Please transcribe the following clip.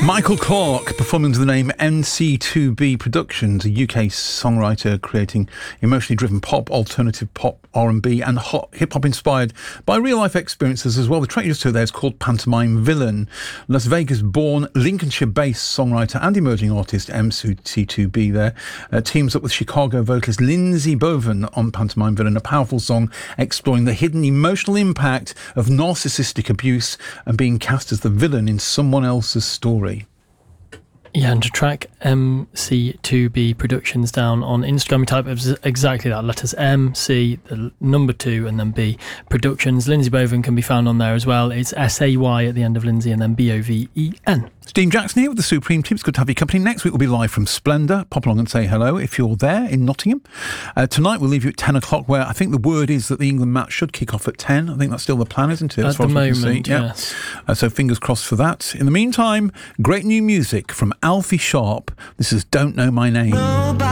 Michael Clark performing to the name MC2B Productions, a UK songwriter creating emotionally driven pop, alternative pop, R&B and hip-hop inspired by real-life experiences as well. The track you just heard there is called Pantomime Villain. Las Vegas-born, Lincolnshire-based songwriter and emerging artist MC2B there teams up with Chicago vocalist Lindsay Boven on Pantomime Villain, a powerful song exploring the hidden emotional impact of narcissistic abuse and being cast as the villain in someone else's story. Yeah, and to track MC2B Productions down on Instagram, you type exactly that, letters MC, the number 2, and then B, Productions. Lindsay Boven can be found on there as well. It's S-A-Y at the end of Lindsay and then B-O-V-E-N. Dean Jackson here with the Supreme Team. It's good to have your company. Next week we'll be live from Splendour. Pop along and say hello if you're there in Nottingham. Tonight we'll leave you at 10 o'clock, where I think the word is that the England match should kick off at 10. I think that's still the plan, isn't it? At the moment, yes. So fingers crossed for that. In the meantime, great new music from Alfie Sharp. This is Don't Know My Name.